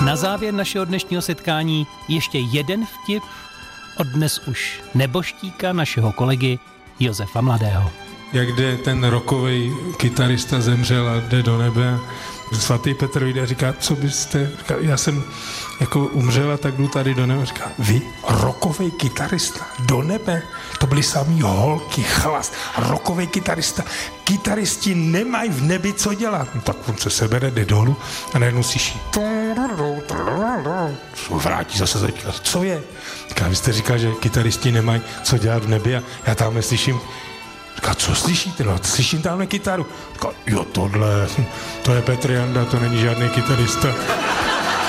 Na závěr našeho dnešního setkání ještě jeden vtip od dnes už neboštíka našeho kolegy Josefa Mladého. Jak jde ten rockovej kytarista, zemřel a jde do nebe. Svatý Petr vyjde a říká, co byste, říká, já jsem jako umřel a tak jdu tady do nebe. Říká, vy, rockovej kytarista, do nebe? To byly samý holky, chlas, rockovej kytarista. Kytaristi nemají v nebi co dělat. No, tak on se sebere, jde dolů a najednou slyší. Vrátí zase za co je? Říká, vy jste říkal, že kytaristi nemají co dělat v nebi a já tam slyším. Říká, co slyšíte? No, slyším tamhle kytaru. Říká, jo, tohle, to je Petr Janda, to není žádný kytarista.